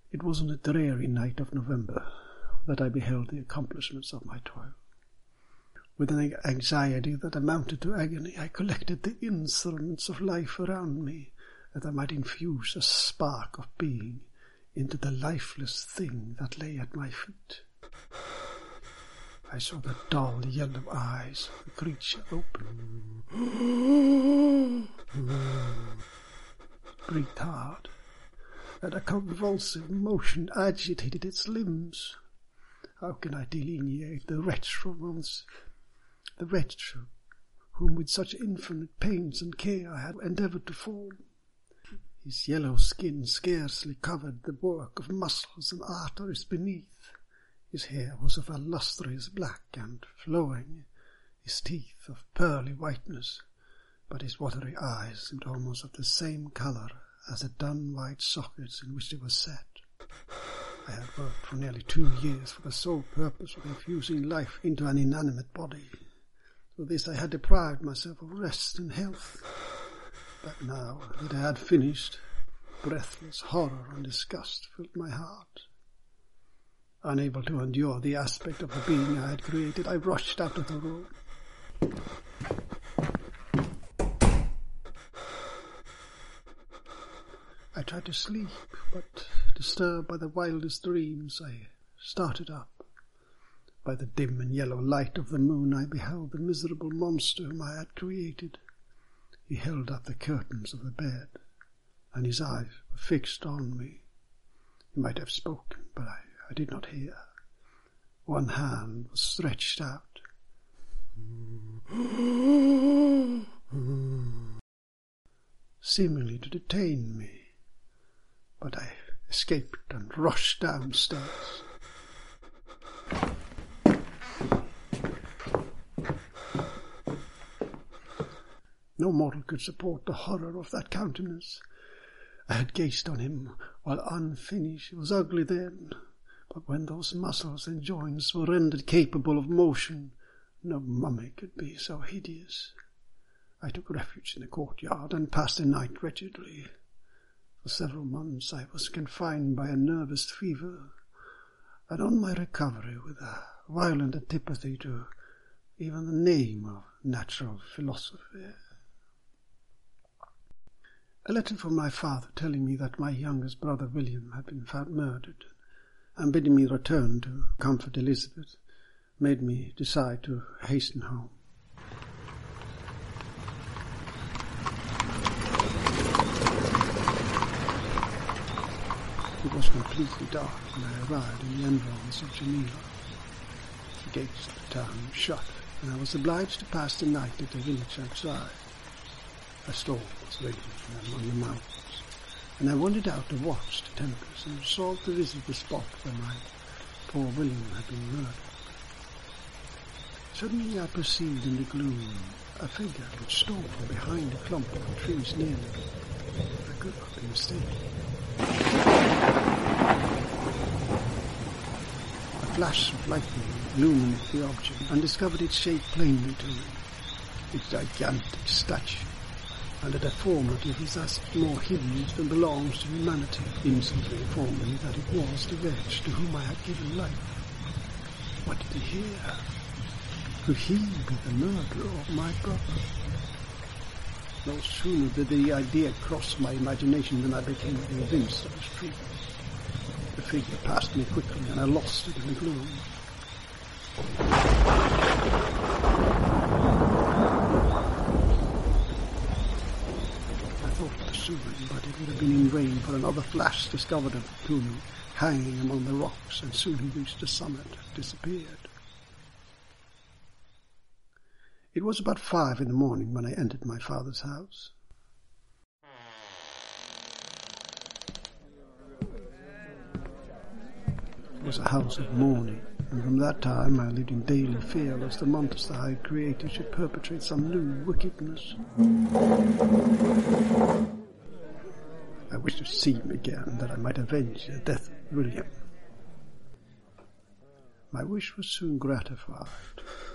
It was on a dreary night of November that I beheld the accomplishments of my toil. With an anxiety that amounted to agony, I collected the instruments of life around me, that I might infuse a spark of being into the lifeless thing that lay at my feet. I saw the dull yellow eyes of the creature open. Breathed hard, and a convulsive motion agitated its limbs. How can I delineate the wretch whom with such infinite pains and care I had endeavoured to form? His yellow skin scarcely covered the work of muscles and arteries beneath. His hair was of a lustrous black and flowing, his teeth of pearly whiteness, but his watery eyes seemed almost of the same colour as the dun-white sockets in which they were set. I had worked for nearly 2 years for the sole purpose of infusing life into an inanimate body. For this I had deprived myself of rest and health. But now that I had finished, breathless horror and disgust filled my heart. Unable to endure the aspect of the being I had created, I rushed out of the room. I tried to sleep, but disturbed by the wildest dreams, I started up. By the dim and yellow light of the moon, I beheld the miserable monster whom I had created. He held up the curtains of the bed, and his eyes were fixed on me. He might have spoken, but I did not hear. One hand was stretched out, seemingly to detain me, but I escaped and rushed downstairs. No mortal could support the horror of that countenance. I had gazed on him while unfinished. He was ugly then, but when those muscles and joints were rendered capable of motion, no mummy could be so hideous. I took refuge in the courtyard and passed the night wretchedly. For several months I was confined by a nervous fever, and on my recovery, with a violent antipathy to even the name of natural philosophy. A letter from my father telling me that my youngest brother William had been found murdered, and bidding me return to comfort Elizabeth, made me decide to hasten home. It was completely dark when I arrived in the environs of Geneva. The gates of the town were shut, and I was obliged to pass the night at the village outside. A storm was raging among the mountains, and I wandered out to watch the tempest and resolved to visit the spot where my poor William had been murdered. Suddenly I perceived in the gloom a figure which stole from behind a clump of trees near me. I could not be mistaken. A flash of lightning illuminated the object and discovered its shape plainly to me. Its gigantic stature and the deformity of his aspect, more hideous than belongs to humanity, instantly informed me that it was the wretch to whom I had given life. What did he hear? Could he be the murderer of my brother? No sooner did the idea cross my imagination than I became convinced of its truth. The figure passed me quickly, and I lost it in the gloom. I thought pursuing, but it would have been in vain, for another flash discovered him to me, hanging among the rocks, and soon he reached the summit and disappeared. It was about 5 in the morning when I entered my father's house. It was a house of mourning, and from that time I lived in daily fear lest the monster I had created should perpetrate some new wickedness. I wished to see him again, that I might avenge the death of William. My wish was soon gratified.